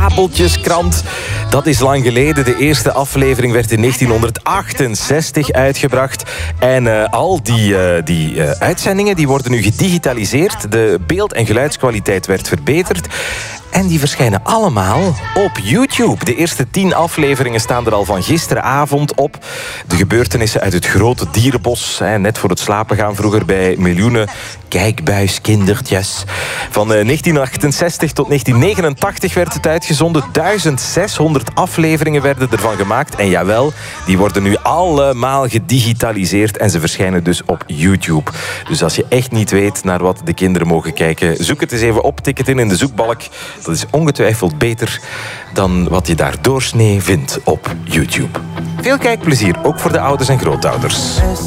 Fabeltjeskrant. Dat is lang geleden. De eerste aflevering werd in 1968 uitgebracht. En al die uitzendingen die worden nu gedigitaliseerd. De beeld- en geluidskwaliteit werd verbeterd. En die verschijnen allemaal op YouTube. De eerste 10 afleveringen staan er al van gisteravond op. De gebeurtenissen uit het grote dierenbos. Net voor het slapen gaan vroeger bij miljoenen kijkbuiskindertjes. Van 1968 tot 1989 werd het uitgezonden. 1600 afleveringen werden ervan gemaakt. En jawel, die worden nu allemaal gedigitaliseerd. En ze verschijnen dus op YouTube. Dus als je echt niet weet naar wat de kinderen mogen kijken, zoek het eens even op, tik het in de zoekbalk. Dat is ongetwijfeld beter dan wat je daar doorsnee vindt op YouTube. Veel kijkplezier, ook voor de ouders en grootouders.